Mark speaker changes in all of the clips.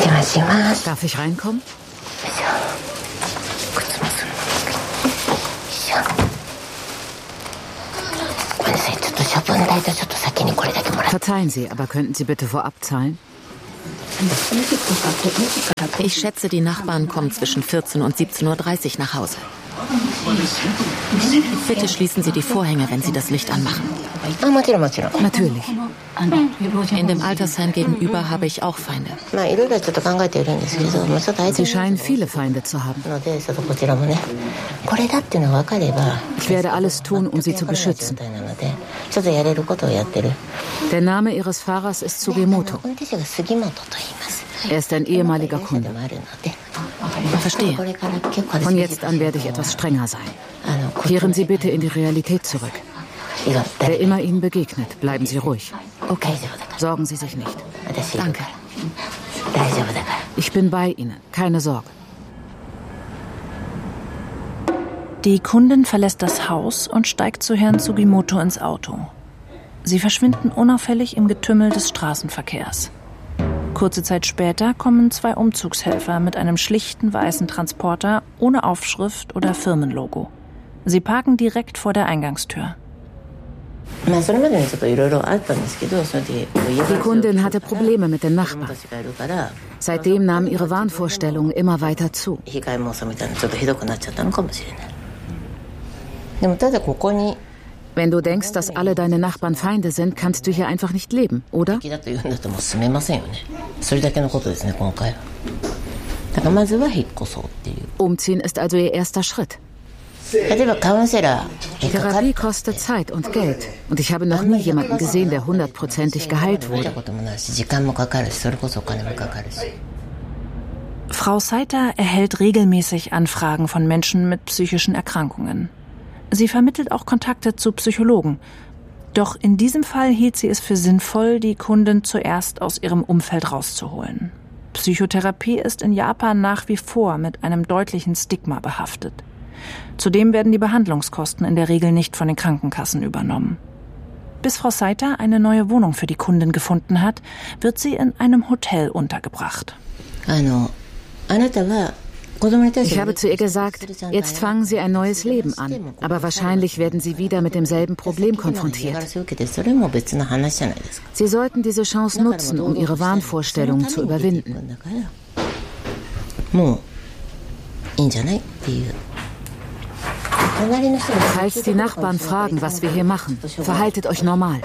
Speaker 1: Darf ich reinkommen? Verzeihen Sie, aber könnten Sie bitte vorab zahlen?
Speaker 2: Ich schätze, die Nachbarn kommen zwischen 14 und 17:30 Uhr nach Hause. Bitte schließen Sie die Vorhänge, wenn Sie das Licht anmachen.
Speaker 1: Natürlich.
Speaker 2: In dem Altersheim gegenüber habe ich auch Feinde.
Speaker 1: Sie scheinen viele Feinde zu haben. Ich werde alles tun, um Sie zu beschützen. Der Name Ihres Fahrers ist Sugimoto. Er ist ein ehemaliger Kunde.
Speaker 2: Verstehe.
Speaker 1: Von jetzt an werde ich etwas strenger sein. Kehren Sie bitte in die Realität zurück. Wer immer Ihnen begegnet, bleiben Sie ruhig.
Speaker 2: Okay.
Speaker 1: Sorgen Sie sich nicht.
Speaker 2: Danke.
Speaker 1: Ich bin bei Ihnen, keine Sorge.
Speaker 3: Die Kundin verlässt das Haus und steigt zu Herrn Sugimoto ins Auto. Sie verschwinden unauffällig im Getümmel des Straßenverkehrs. Kurze Zeit später kommen 2 Umzugshelfer mit einem schlichten weißen Transporter ohne Aufschrift oder Firmenlogo. Sie parken direkt vor der Eingangstür.
Speaker 1: Die Kundin hatte Probleme mit den Nachbarn. Seitdem nahmen ihre Wahnvorstellungen immer weiter zu. Wenn du denkst, dass alle deine Nachbarn Feinde sind, kannst du hier einfach nicht leben, oder? Umziehen ist also ihr erster Schritt. Therapie kostet Zeit und Geld. Und ich habe noch nie jemanden gesehen, der 100%ig geheilt wurde.
Speaker 3: Frau Saita erhält regelmäßig Anfragen von Menschen mit psychischen Erkrankungen. Sie vermittelt auch Kontakte zu Psychologen. Doch in diesem Fall hielt sie es für sinnvoll, die Kundin zuerst aus ihrem Umfeld rauszuholen. Psychotherapie ist in Japan nach wie vor mit einem deutlichen Stigma behaftet. Zudem werden die Behandlungskosten in der Regel nicht von den Krankenkassen übernommen. Bis Frau Saita eine neue Wohnung für die Kundin gefunden hat, wird sie in einem Hotel untergebracht.
Speaker 1: Ich habe zu ihr gesagt, jetzt fangen Sie ein neues Leben an. Aber wahrscheinlich werden Sie wieder mit demselben Problem konfrontiert. Sie sollten diese Chance nutzen, um Ihre Wahnvorstellungen zu überwinden. Falls die Nachbarn fragen, was wir hier machen, verhaltet euch normal.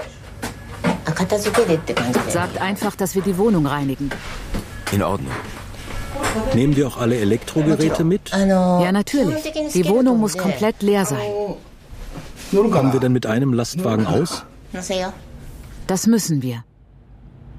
Speaker 1: Sagt einfach, dass wir die Wohnung reinigen.
Speaker 4: In Ordnung. Nehmen wir auch alle Elektrogeräte mit?
Speaker 1: Ja, natürlich. Die Wohnung muss komplett leer sein.
Speaker 4: Kommen wir denn mit einem Lastwagen aus?
Speaker 1: Das müssen wir.